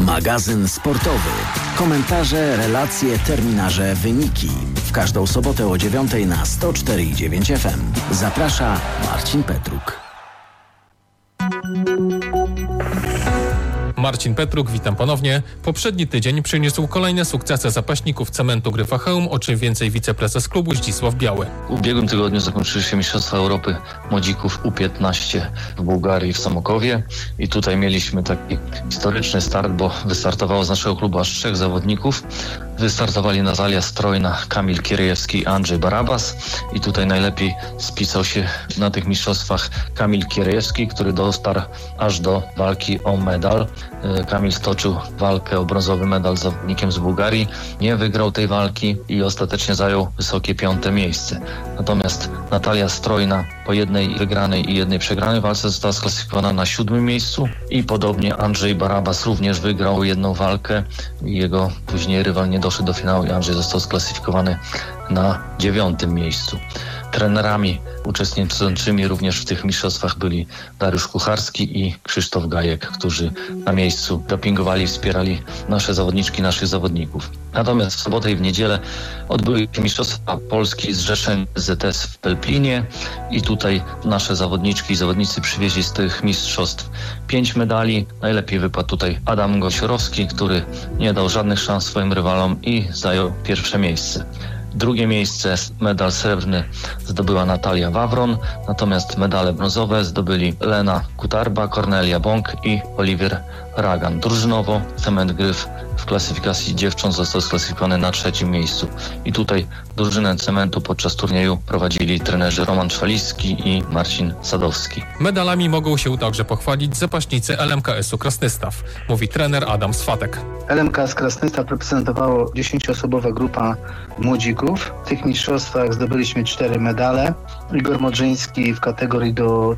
Magazyn sportowy. Komentarze, relacje, terminarze, wyniki. W każdą sobotę o 9 na 104,9 FM. Zaprasza Marcin Petruk. Marcin Petruk, witam ponownie. Poprzedni tydzień przyniósł kolejne sukcesy zapaśników cementu Gryfa Chełm, o czym więcej wiceprezes klubu Zdzisław Biały. W ubiegłym tygodniu zakończyły się Mistrzostwa Europy Młodzików U15 w Bułgarii, w Samokowie. I tutaj mieliśmy taki historyczny start, bo wystartowało z naszego klubu aż 3 zawodników. Wystartowali Natalia Strojna, Kamil Kierejewski i Andrzej Barabas. I tutaj najlepiej spisał się na tych mistrzostwach Kamil Kierejewski, który dotarł aż do walki o medal. Kamil stoczył walkę o brązowy medal z zawodnikiem z Bułgarii. Nie wygrał tej walki i ostatecznie zajął wysokie 5. miejsce. Natomiast Natalia Strojna po jednej wygranej i jednej przegranej walce została sklasyfikowana na 7. miejscu i podobnie Andrzej Barabas również wygrał jedną walkę i jego później rywal nie doszedł do finału i Andrzej został sklasyfikowany na 9. miejscu. Trenerami uczestniczącymi również w tych mistrzostwach byli Dariusz Kucharski i Krzysztof Gajek, którzy na miejscu dopingowali i wspierali nasze zawodniczki, naszych zawodników. Natomiast w sobotę i w niedzielę odbyły się Mistrzostwa Polski zrzeszeń ZS w Pelplinie i tutaj nasze zawodniczki i zawodnicy przywieźli z tych mistrzostw 5 medali. Najlepiej wypadł tutaj Adam Gosiorowski, który nie dał żadnych szans swoim rywalom i zajął 1. miejsce. 2. miejsce, medal srebrny zdobyła Natalia Wawron, natomiast medale brązowe zdobyli Lena Kutarba, Kornelia Bąk i Oliwier Ragan. Drużynowo Cement Gryf w klasyfikacji dziewcząt został sklasyfikowany na 3. miejscu. I tutaj drużynę Cementu podczas turnieju prowadzili trenerzy Roman Czwaliski i Marcin Sadowski. Medalami mogą się także pochwalić zapaśnicy LMKS-u Krasnystaw, mówi trener Adam Swatek. LMKS Krasnystaw reprezentowało 10-osobowa grupa młodzików. W tych mistrzostwach zdobyliśmy 4 medale. Igor Modrzyński w kategorii do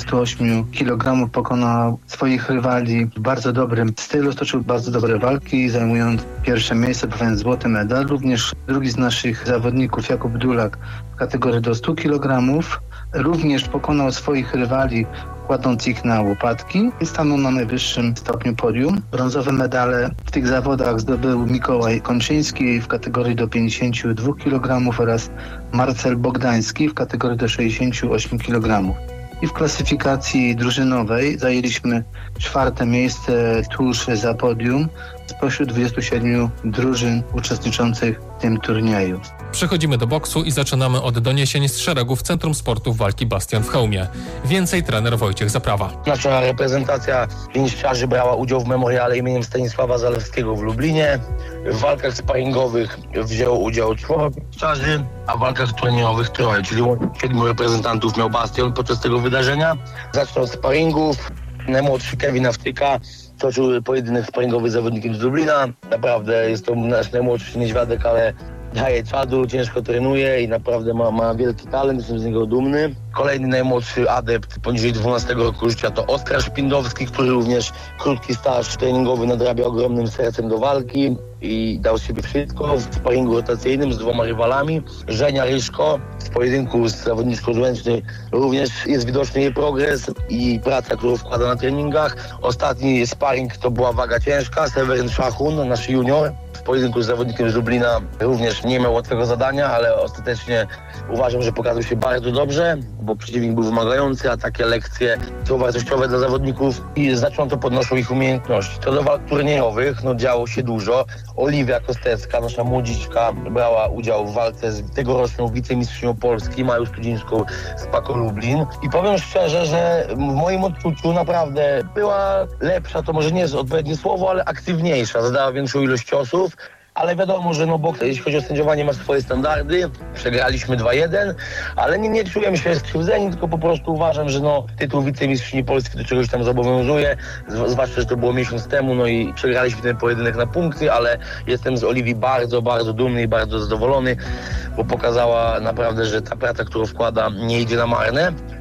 48 kg pokonał swoich rywali w bardzo dobrym stylu, stoczył bardzo dobre walki, zajmując 1. miejsce, zdobywając złoty medal. Również drugi z naszych zawodników, Jakub Dulak, w kategorii do 100 kg, również pokonał swoich rywali, kładąc ich na łopatki i stanął na najwyższym stopniu podium. Brązowe medale w tych zawodach zdobył Mikołaj Kończyński w kategorii do 52 kg oraz Marcel Bogdański w kategorii do 68 kg. I w klasyfikacji drużynowej zajęliśmy 4. miejsce tuż za podium spośród 27 drużyn uczestniczących w tym turnieju. Przechodzimy do boksu i zaczynamy od doniesień z szeregów Centrum Sportów Walki Bastion w Chełmie. Więcej trener Wojciech Zaprawa. Nasza reprezentacja pięściarzy brała udział w memoriale imieniem Stanisława Zalewskiego w Lublinie. W walkach sparingowych wzięło udział 4 pięściarzy, a w walkach turniejowych 3, czyli 7 reprezentantów miał Bastion podczas tego wydarzenia. Zacznę od sparingów. Najmłodszy Kevin Aftyka toczył pojedynek sparingowy z zawodnikiem z Lublina. Naprawdę jest to nasz najmłodszy niedźwiadek, ale daje czadu, ciężko trenuje i naprawdę ma wielki talent, jestem z niego dumny. Kolejny najmłodszy adept poniżej 12 roku życia to Oskar Szpindowski, który również krótki staż treningowy nadrabia ogromnym sercem do walki i dał z siebie wszystko w sparingu rotacyjnym z 2 rywalami. Żenia Ryszko w pojedynku z zawodniczką z Łęcznej również jest widoczny jej progres i praca, którą wkłada na treningach. Ostatni sparring to była waga ciężka, Seweryn Szachun, nasz junior. W pojedynku z zawodnikiem z Lublina również nie miał łatwego zadania, ale ostatecznie uważam, że pokazał się bardzo dobrze, bo przeciwnik był wymagający, a takie lekcje są wartościowe dla zawodników i znacząco podnoszą ich umiejętności. Co do walk turniejowych, działo się dużo. Oliwia Kostecka, nasza młodziczka, brała udział w walce z tegoroczną wicemistrzynią Polski, Mają Studzińską z Pako Lublin. I powiem szczerze, że w moim odczuciu naprawdę była lepsza, to może nie jest odpowiednie słowo, ale aktywniejsza, zadała większą ilość ciosów. Ale wiadomo, że boks, jeśli chodzi o sędziowanie, ma swoje standardy. Przegraliśmy 2-1, ale nie czujemy się skrzywdzeni, tylko po prostu uważam, że tytuł wicemistrzyni Polski do czegoś tam zobowiązuje. Zwłaszcza, że to było miesiąc temu, i przegraliśmy ten pojedynek na punkty, ale jestem z Oliwii bardzo, bardzo dumny i bardzo zadowolony, bo pokazała naprawdę, że ta praca, którą wkłada, nie idzie na marne.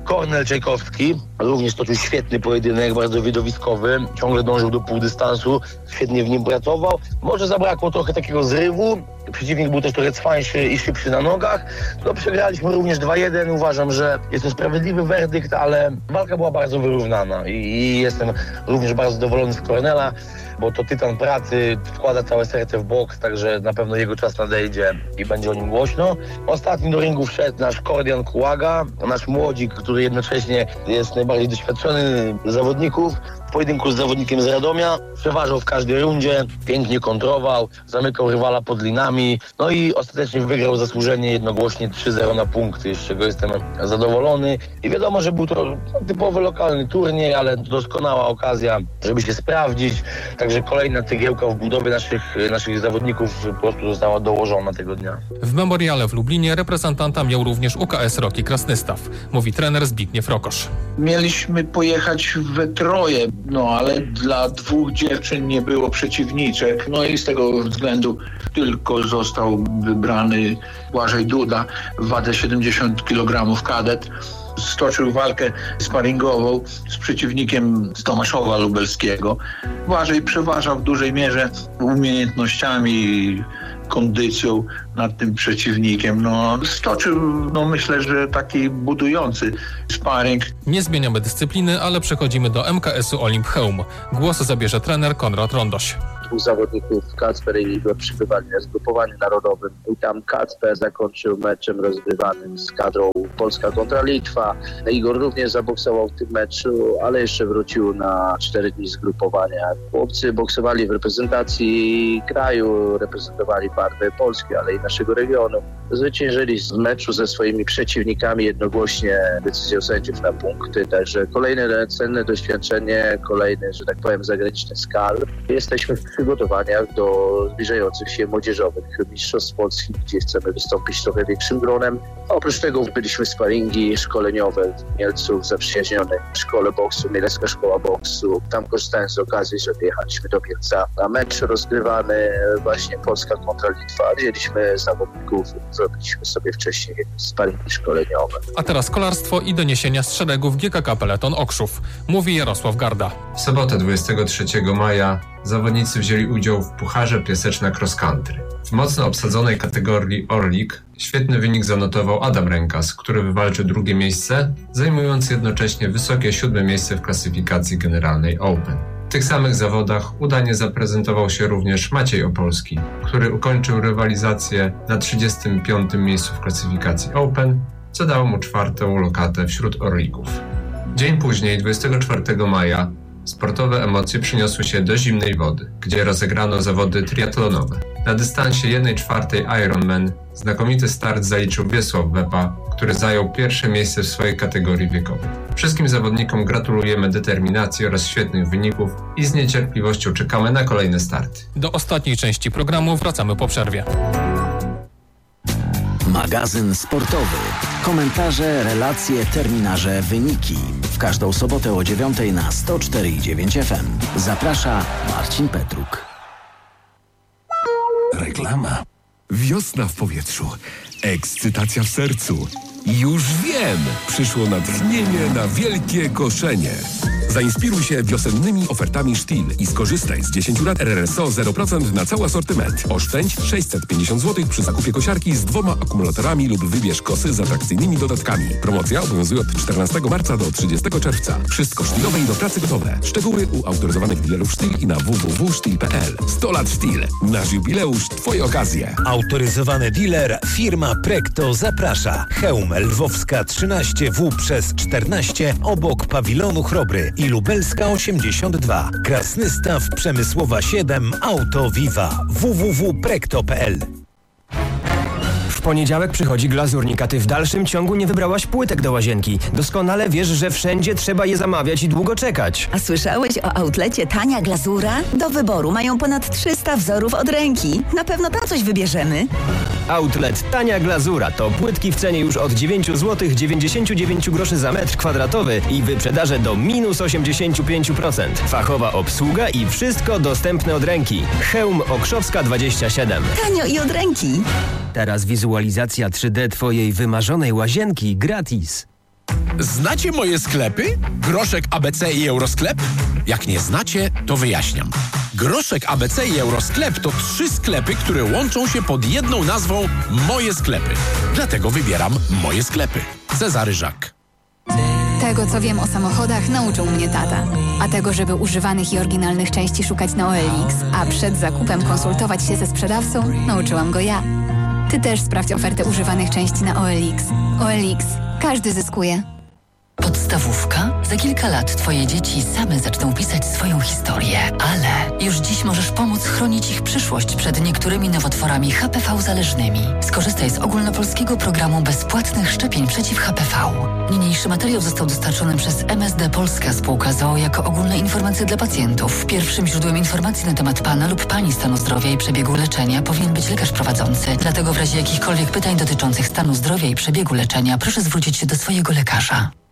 Kornel Czajkowski również toczył świetny pojedynek, bardzo widowiskowy, ciągle dążył do półdystansu, świetnie w nim pracował. Może zabrakło trochę takiego zrywu, przeciwnik był też trochę cwańszy i szybszy na nogach. No, przegraliśmy również 2-1, uważam, że jest to sprawiedliwy werdykt, ale walka była bardzo wyrównana i jestem również bardzo zadowolony z Kornela, bo to tytan pracy, wkłada całe serce w boks, także na pewno jego czas nadejdzie i będzie o nim głośno. Ostatni do ringu wszedł nasz Kordian Kułaga, nasz młodzik, który jednocześnie jest najbardziej doświadczony z zawodników. W pojedynku z zawodnikiem z Radomia przeważał w każdej rundzie, pięknie kontrował, zamykał rywala pod linami, no i ostatecznie wygrał zasłużenie jednogłośnie 3-0 na punkty, z czego jestem zadowolony. I wiadomo, że był to typowy lokalny turniej, ale doskonała okazja, żeby się sprawdzić. Także kolejna cegiełka w budowie naszych zawodników po prostu została dołożona tego dnia. W memoriale w Lublinie reprezentanta miał również UKS Roki Krasnystaw, mówi trener Zbigniew Rokosz. Mieliśmy pojechać we troje, ale dla 2 dziewczyn nie było przeciwniczek. I z tego względu tylko został wybrany Błażej Duda w wadze 70 kg kadet. Stoczył walkę sparingową z przeciwnikiem z Tomaszowa Lubelskiego. Błażej przeważał w dużej mierze umiejętnościami, kondycją nad tym przeciwnikiem. Stoczył, myślę, że taki budujący sparring. Nie zmieniamy dyscypliny, ale przechodzimy do MKS-u Olimp-Chełm. Głos zabierze trener Konrad Rondoś. 2 zawodników, Kacper i Igor, przybywali na zgrupowaniu narodowym i tam Kacper zakończył meczem rozgrywanym z kadrą Polska kontra Litwa. Igor również zaboksował w tym meczu, ale jeszcze wrócił na 4 dni zgrupowania. Chłopcy boksowali w reprezentacji kraju, reprezentowali barwy Polski, ale i naszego regionu. Zwyciężyli z meczu ze swoimi przeciwnikami jednogłośnie decyzją sędziów na punkty, także kolejne cenne doświadczenie, kolejny, że tak powiem, zagraniczny skal. Jesteśmy w przygotowaniach do zbliżających się młodzieżowych mistrzostw Polski, gdzie chcemy wystąpić trochę większym gronem. Oprócz tego byliśmy sparingi szkoleniowe w Mielcu, w zaprzyjaźnionej szkole boksu, Mielecka Szkoła Boksu. Tam korzystając z okazji, że jechaliśmy do Mielca na mecz rozgrywany właśnie Polska kontra Litwa. Wzięliśmy zawodników, zrobiliśmy sobie wcześniej sparingi szkoleniowe. A teraz kolarstwo i doniesienia z szeregów GKK Peleton Okrzów, mówi Jarosław Garda. W sobotę 23 maja zawodnicy wzięli udział w Pucharze Piaseczna Cross Country. W mocno obsadzonej kategorii Orlik świetny wynik zanotował Adam Rękas, który wywalczył 2. miejsce, zajmując jednocześnie wysokie 7. miejsce w klasyfikacji generalnej Open. W tych samych zawodach udanie zaprezentował się również Maciej Opolski, który ukończył rywalizację na 35. miejscu w klasyfikacji Open, co dało mu 4. lokatę wśród Orlików. Dzień później, 24 maja, sportowe emocje przyniosły się do zimnej wody, gdzie rozegrano zawody triatlonowe. Na dystansie 1/4 Ironman znakomity start zaliczył Wiesław Wepa, który zajął 1. miejsce w swojej kategorii wiekowej. Wszystkim zawodnikom gratulujemy determinacji oraz świetnych wyników i z niecierpliwością czekamy na kolejne starty. Do ostatniej części programu wracamy po przerwie. Magazyn sportowy. Komentarze, relacje, terminarze, wyniki. W każdą sobotę o 9:00 na 104,9 FM. Zaprasza Marcin Petruk. Reklama. Wiosna w powietrzu. Ekscytacja w sercu. Już wiem! Przyszło natchnienie na wielkie koszenie. Zainspiruj się wiosennymi ofertami Stihl i skorzystaj z 10 lat RRSO 0% na cały asortyment. Oszczędź 650 zł przy zakupie kosiarki z 2 akumulatorami lub wybierz kosy z atrakcyjnymi dodatkami. Promocja obowiązuje od 14 marca do 30 czerwca. Wszystko Stihlowe i do pracy gotowe. Szczegóły u autoryzowanych dealerów Stihl i na www.stihl.pl. 100 lat Stihl. Nasz jubileusz, twoje okazje. Autoryzowany dealer firma Prekto zaprasza. Chełm Lwowska 13W przez 14 obok pawilonu Chrobry i Lubelska 82. Krasnystaw Przemysłowa 7 Auto Viva. www.prekto.pl. W poniedziałek przychodzi glazurnik, a ty w dalszym ciągu nie wybrałaś płytek do łazienki. Doskonale wiesz, że wszędzie trzeba je zamawiać i długo czekać. A słyszałeś o outlecie Tania Glazura? Do wyboru mają ponad 300 wzorów od ręki. Na pewno tam coś wybierzemy. Outlet Tania Glazura to płytki w cenie już od 9 zł 99 groszy za metr kwadratowy i wyprzedaże do minus 85%. Fachowa obsługa i wszystko dostępne od ręki. Chełm Okrzowska 27. Tanio i od ręki. Teraz wizualizacja 3D twojej wymarzonej łazienki gratis. Znacie moje sklepy? Groszek ABC i Eurosklep? Jak nie znacie, to wyjaśniam. Groszek ABC i Eurosklep to 3 sklepy, które łączą się pod jedną nazwą Moje Sklepy. Dlatego wybieram Moje Sklepy. Cezary Żak. Tego, co wiem o samochodach, nauczył mnie tata. A tego, żeby używanych i oryginalnych części szukać na OLX, a przed zakupem konsultować się ze sprzedawcą, nauczyłam go ja. Ty też sprawdź ofertę używanych części na OLX. OLX. Każdy zyskuje. Podstawówka? Za kilka lat twoje dzieci same zaczną pisać swoją historię, ale już dziś możesz pomóc chronić ich przyszłość przed niektórymi nowotworami HPV-zależnymi. Skorzystaj z ogólnopolskiego programu bezpłatnych szczepień przeciw HPV. Niniejszy materiał został dostarczony przez MSD Polska Spółka z o.o. jako ogólne informacje dla pacjentów. Pierwszym źródłem informacji na temat pana lub pani stanu zdrowia i przebiegu leczenia powinien być lekarz prowadzący. Dlatego w razie jakichkolwiek pytań dotyczących stanu zdrowia i przebiegu leczenia proszę zwrócić się do swojego lekarza.